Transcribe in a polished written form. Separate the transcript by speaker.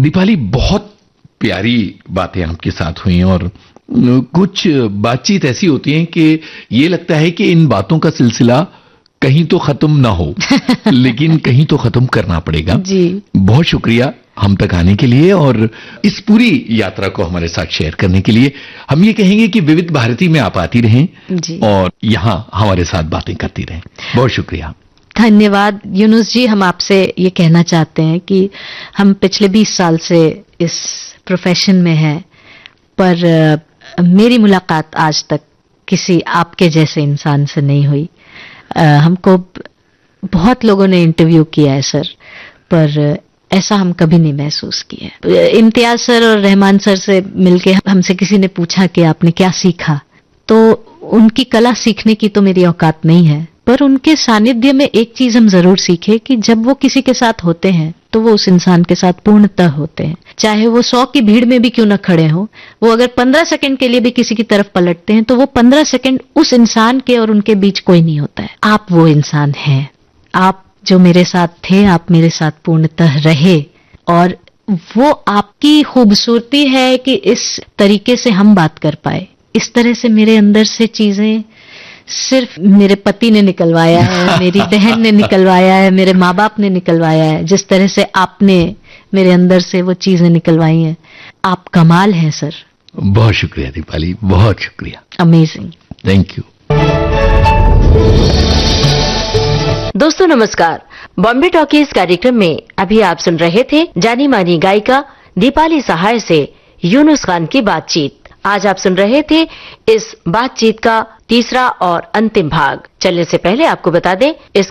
Speaker 1: दीपाली, बहुत प्यारी बातें आपके साथ हुई और कुछ बातचीत ऐसी होती है कि ये लगता है कि इन बातों का सिलसिला कहीं तो खत्म ना हो लेकिन कहीं तो खत्म करना पड़ेगा
Speaker 2: जी।
Speaker 1: बहुत शुक्रिया हम तक आने के लिए और इस पूरी यात्रा को हमारे साथ शेयर करने के लिए। हम ये कहेंगे कि विविध भारती में आप आती रहें
Speaker 2: जी।
Speaker 1: और यहाँ हमारे साथ बातें करती रहें। बहुत शुक्रिया।
Speaker 2: धन्यवाद यूनुस जी। हम आपसे ये कहना चाहते हैं कि हम पिछले 20 साल से इस प्रोफेशन में हैं, पर मेरी मुलाकात आज तक किसी आपके जैसे इंसान से नहीं हुई। हमको बहुत लोगों ने इंटरव्यू किया है सर, पर ऐसा हम कभी नहीं महसूस किया। इम्तियाज सर और रहमान सर से मिलके हमसे किसी ने पूछा कि आपने क्या सीखा, तो उनकी कला सीखने की तो मेरी औकात नहीं है, पर उनके सानिध्य में एक चीज हम जरूर सीखे कि जब वो किसी के साथ होते हैं तो वो उस इंसान के साथ पूर्णतः होते हैं। चाहे वो 100 की भीड़ में भी क्यों न खड़े हो, वो अगर 15 सेकंड के लिए भी किसी की तरफ पलटते हैं तो वो 15 सेकंड उस इंसान के और उनके बीच कोई नहीं होता है। आप वो इंसान हैं। आप जो मेरे साथ थे, आप मेरे साथ पूर्णतः रहे, और वो आपकी खूबसूरती है कि इस तरीके से हम बात कर पाए। इस तरह से मेरे अंदर से चीजें सिर्फ मेरे पति ने निकलवाया है, मेरी बहन ने निकलवाया है, मेरे माँ बाप ने निकलवाया है। जिस तरह से आपने मेरे अंदर से वो चीजें निकलवाई हैं, आप कमाल हैं सर।
Speaker 1: बहुत शुक्रिया दीपाली, बहुत शुक्रिया।
Speaker 2: अमेजिंग।
Speaker 1: Thank you.
Speaker 3: दोस्तों नमस्कार। बॉम्बे टॉकीज कार्यक्रम में अभी आप सुन रहे थे जानी मानी गायिका दीपाली सहाय से यूनुस खान की बातचीत। आज आप सुन रहे थे इस बातचीत का तीसरा और अंतिम भाग। चलने से पहले आपको बता दें, इस